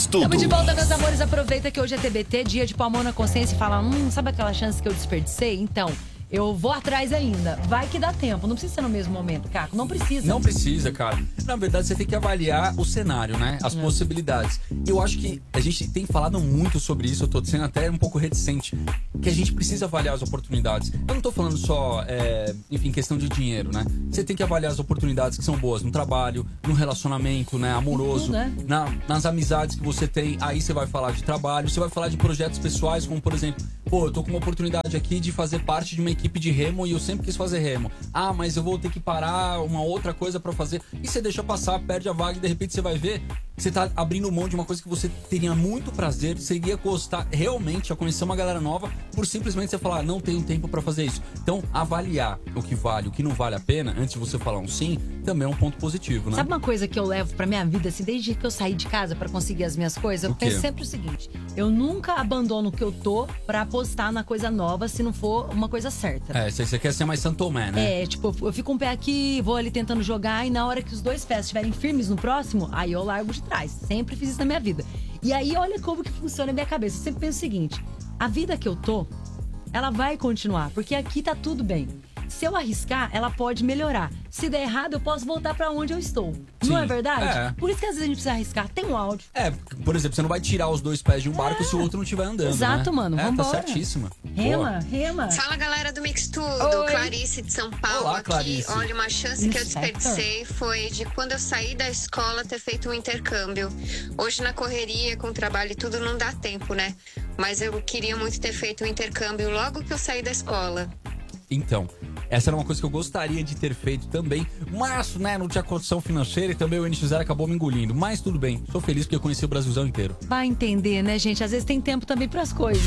Tudo. Estamos de volta, meus amores. Aproveita que hoje é TBT, dia de pôr a mão na consciência e falar, sabe aquela chance que eu desperdicei? Então, eu vou atrás ainda. Vai que dá tempo. Não precisa ser no mesmo momento, Caco. Não precisa. Não precisa, cara. Na verdade, você tem que avaliar o cenário, né? As possibilidades. Eu acho que a gente tem falado muito sobre isso. Eu tô sendo até um pouco reticente. Que a gente precisa avaliar as oportunidades. Eu não tô falando só, enfim, questão de dinheiro, né? Você tem que avaliar as oportunidades que são boas no trabalho, no relacionamento, né? Amoroso, né? Nas amizades que você tem. Aí você vai falar de trabalho. Você vai falar de projetos pessoais, como, por exemplo, eu tô com uma oportunidade aqui de fazer parte de uma equipe de remo e eu sempre quis fazer remo. Mas eu vou ter que parar uma outra coisa pra fazer. E você deixa passar, perde a vaga e de repente você vai ver que você tá abrindo mão de uma coisa que você teria muito prazer, você iria gostar realmente a conhecer uma galera nova, por simplesmente você falar, não tenho tempo pra fazer isso. Então, avaliar o que vale, o que não vale a pena, antes de você falar um sim, também é um ponto positivo, né? Sabe uma coisa que eu levo pra minha vida, assim, desde que eu saí de casa pra conseguir as minhas coisas? Eu penso sempre o seguinte, eu nunca abandono o que eu tô pra apostar na coisa nova, se não for uma coisa certa. Você quer ser mais Santo Tomé, né? Eu fico um pé aqui, vou ali tentando jogar, e na hora que os dois pés estiverem firmes no próximo, aí eu largo de trás. Sempre fiz isso na minha vida. E aí, olha como que funciona a minha cabeça. Eu sempre penso o seguinte, a vida que eu tô, ela vai continuar, porque aqui tá tudo bem. Se eu arriscar, ela pode melhorar. Se der errado, eu posso voltar pra onde eu estou. Sim. Não é verdade? Por isso que às vezes a gente precisa arriscar. Tem um áudio. Por exemplo, você não vai tirar os dois pés de um barco se o outro não estiver andando. Exato, né? mano. Vambora. Tá certíssima. Rema. Fala, galera do Mix Tudo. Oi. Clarice de São Paulo. Olá, aqui. Clarice. Olha, uma chance que eu desperdicei foi de quando eu saí da escola ter feito um intercâmbio. Hoje na correria, com o trabalho e tudo, não dá tempo, né? Mas eu queria muito ter feito um intercâmbio logo que eu saí da escola. Então, essa era uma coisa que eu gostaria de ter feito também, mas, né, não tinha condição financeira e também o NX0 acabou me engolindo. Mas tudo bem, sou feliz porque eu conheci o Brasilzão inteiro. Vai entender, né, gente? Às vezes tem tempo também pras coisas.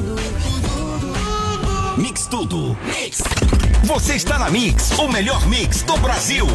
Mix Tudo. Mix. Você está na Mix, o melhor mix do Brasil.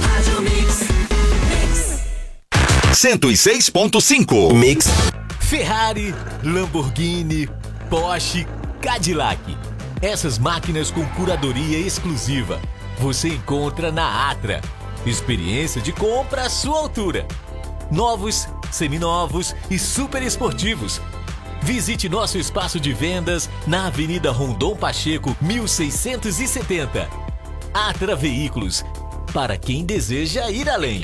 106.5 Mix. Ferrari, Lamborghini, Porsche, Cadillac. Essas máquinas com curadoria exclusiva você encontra na Atra. Experiência de compra à sua altura. Novos, seminovos e super esportivos. Visite nosso espaço de vendas na Avenida Rondon Pacheco, 1670. Atra Veículos, para quem deseja ir além.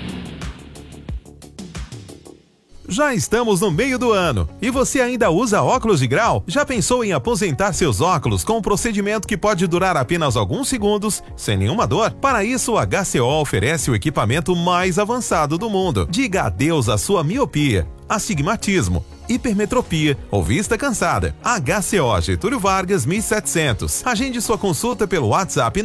Já estamos no meio do ano e você ainda usa óculos de grau? Já pensou em aposentar seus óculos com um procedimento que pode durar apenas alguns segundos, sem nenhuma dor? Para isso, o HCO oferece o equipamento mais avançado do mundo. Diga adeus à sua miopia, astigmatismo, hipermetropia ou vista cansada. HCO Getúlio Vargas 1700. Agende sua consulta pelo WhatsApp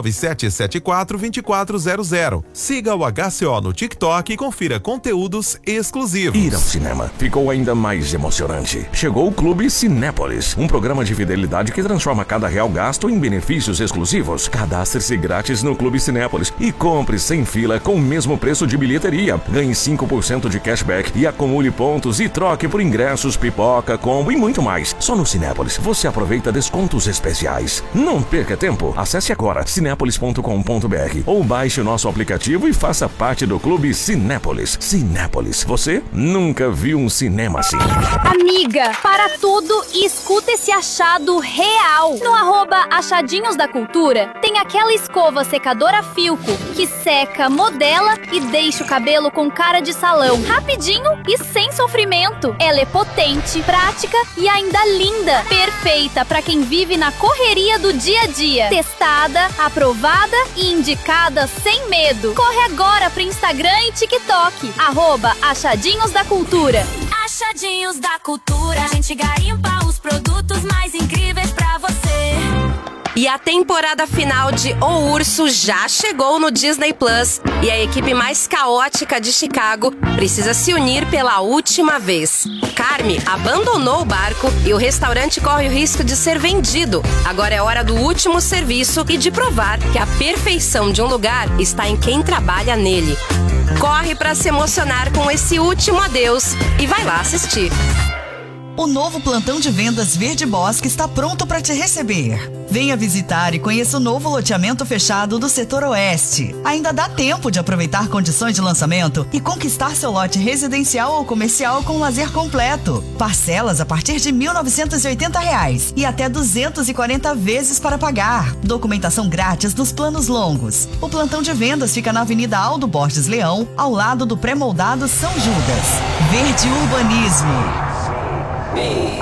997742400. Siga o HCO no TikTok e confira conteúdos exclusivos. Ir ao cinema ficou ainda mais emocionante. Chegou o Clube Cinépolis, um programa de fidelidade que transforma cada real gasto em benefícios exclusivos. Cadastre-se grátis no Clube Cinépolis e compre sem fila com o mesmo preço de bilheteria. Ganhe 5% de cashback e acumule pontos e troque por ingressos, pipoca, combo e muito mais. Só no Cinépolis você aproveita descontos especiais. Não perca tempo. Acesse agora cinépolis.com.br ou baixe o nosso aplicativo e faça parte do Clube Cinépolis. Cinépolis, você nunca viu um cinema assim. Amiga, para tudo e escuta esse achado real. No @achadinhos da cultura tem aquela escova secadora Filco que seca, modela e deixa o cabelo com cara de salão. Rapidinho e sem sofrimento. Ela é potente, prática e ainda linda. Perfeita para quem vive na correria do dia a dia. Testada, aprovada e indicada sem medo. Corre agora pro Instagram e TikTok. @achadinhos da cultura. Achadinhos da cultura. A gente garimpa os produtos mais incríveis pra você. E a temporada final de O Urso já chegou no Disney Plus. E a equipe mais caótica de Chicago precisa se unir pela última vez. Carme abandonou o barco e o restaurante corre o risco de ser vendido. Agora é hora do último serviço e de provar que a perfeição de um lugar está em quem trabalha nele. Corre pra se emocionar com esse último adeus e vai lá assistir. O novo plantão de vendas Verde Bosque está pronto para te receber. Venha visitar e conheça o novo loteamento fechado do setor oeste. Ainda dá tempo de aproveitar condições de lançamento e conquistar seu lote residencial ou comercial com lazer completo. Parcelas a partir de R$ 1.980 e até 240 vezes para pagar. Documentação grátis nos planos longos. O plantão de vendas fica na Avenida Aldo Borges Leão, ao lado do pré-moldado São Judas. Verde Urbanismo.